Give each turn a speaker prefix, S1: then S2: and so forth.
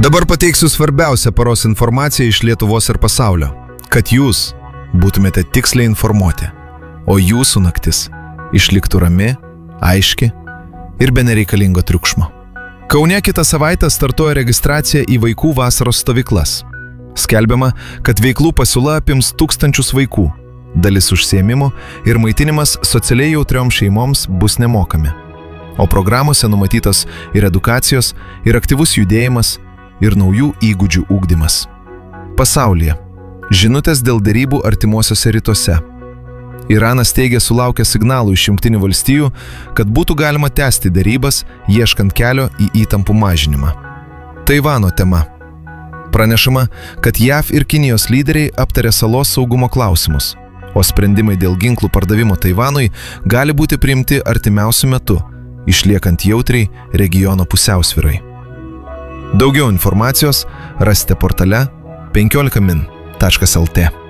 S1: Dabar pateiksiu svarbiausią paros informaciją iš Lietuvos ir pasaulio, kad jūs būtumėte tiksliai informuoti, o jūsų naktis išliktų rami, aiški ir be nereikalingo triukšmo. Kaune kitą savaitę startuoja registracija į vaikų vasaros stovyklas. Skelbiama, kad veiklų pasiūla apims 1000 vaikų, dalis užsiėmimų ir maitinimas socialiai jautrioms šeimoms bus nemokami. O programuose numatytos ir edukacijos, ir aktyvus judėjimas, ir naujų įgūdžių ugdymas. Pasaulyje. Žinutės dėl derybų artimuosiuose rytuose. Iranas teigia sulaukęs signalų iš Jungtinių valstijų, kad būtų galima tęsti derybas, ieškant kelio į įtampų mažinimą. Taivano tema. Pranešama, kad JAV ir Kinijos lyderiai aptarė salos saugumo klausimus, o sprendimai dėl ginklų pardavimo Taivanui gali būti priimti artimiausiu metu, išliekant jautriai regiono pusiausvyrai. Daugiau informacijos rasite portale 15min.lt.